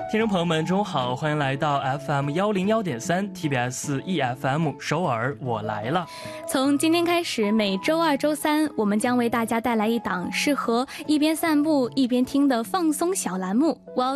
听众朋友们，中午好，欢迎来到 FM101.3 TBS EFM 首尔，我来了。 从今天开始，每周二、周三，我们将为大家带来一档适合一边散步一边听的放松小栏目。